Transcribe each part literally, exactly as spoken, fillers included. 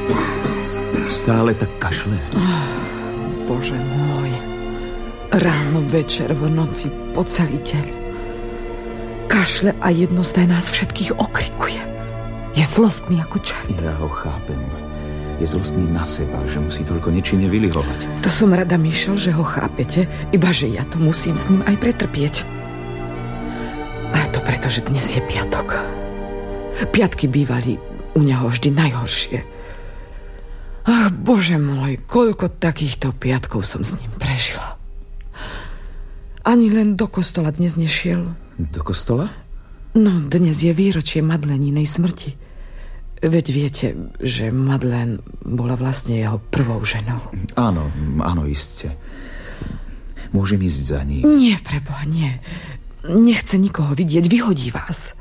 Stále tak kašle. Oh, Bože môj. Ráno, večer, v noci, po celý deň. Kašle a jednostaj nás všetkých okrikuje. Je zlostný ako čert. Ja ho chápem. Je zlostný na seba, že musí toľko nečine vylihovať. To som rada, Mišel, že ho chápete, iba že ja to musím s ním aj pretrpieť. A to preto, že dnes je piatok. Piatky bývali u neho vždy najhoršie. Ach, Bože môj, koľko takýchto piatkov som s ním prežila. Ani len do kostola dnes nešiel. Do kostola? No, dnes je výročie Madleninej smrti. Veď viete, že Madlen bola vlastne jeho prvou ženou. Áno, áno, iste. Môžem ísť za ním? Nie, preboha, nie. Nechce nikoho vidieť, vyhodí vás.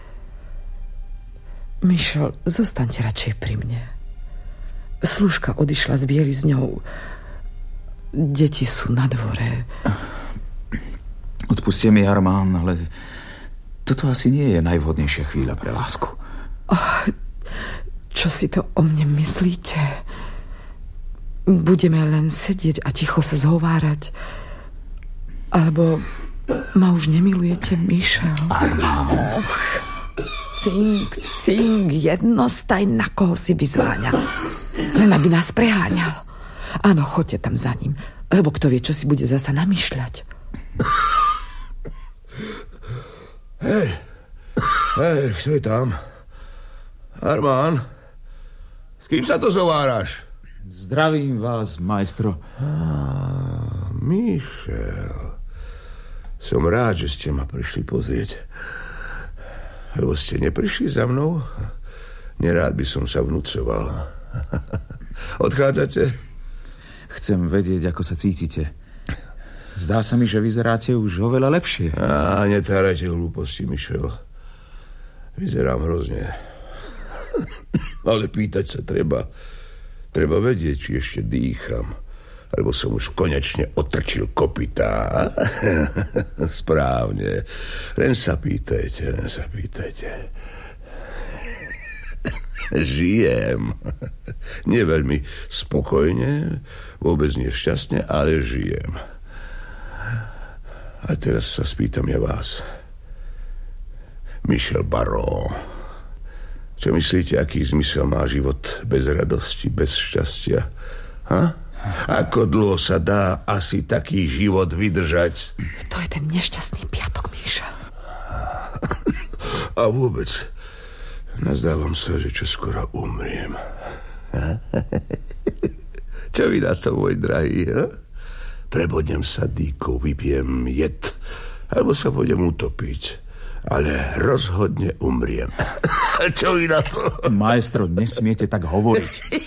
Mišel, zostaňte radšej pri mne. Služka odišla z Biely s ňou. Deti sú na dvore. Odpustie mi, Armán, ale toto asi nie je najvhodnejšia chvíľa pre lásku. Oh, čo si to o mne myslíte? Budeme len sedieť a ticho sa zhovárať? Alebo ma už nemilujete, Mišel? Armán. Och, cink, cink, jednostaj, na koho si vyzváňa. Len aby nás preháňal. Áno, choďte tam za ním, lebo kto vie, čo si bude zasa namýšľať. Hej, hej, kto je tam? Armán, s kým sa to zováraš? Zdravím vás, majstro. Ah, Mišel. Som rád, že ste ma prišli pozrieť. Lebo ste neprišli za mnou? Nerád by som sa vnúcoval. Odchádzate? Chcem vedieť, ako sa cítite. Zdá sa mi, že vyzeráte už oveľa lepšie. Á, netárajte hlúposti, Mišel. Vyzerám hrozne. Ale pýtať sa treba. Treba vedieť, či ešte dýcham. Alebo som už konečne otrčil kopytá. Správne. Len sa pýtajte, len sa pýtajte. Žijem. Nie veľmi spokojne, vôbec nie šťastne, ale žijem. A teraz sa spýtam ja vás. Michel Barrot. Čo myslíte, aký zmysel má život bez radosti, bez šťastia? Ha? Ako dlho sa dá asi taký život vydržať? To je ten nešťastný piatok, Mišel. A vôbec nazdávam sa, že čoskoro umriem. Čo vy na to, môj drahý? Ha? Prebodnem sa dýkou, vypijem jed, alebo sa pôjdem utopiť. Ale rozhodne umriem. Čo vy na to? Majstro, nesmiete tak hovoriť.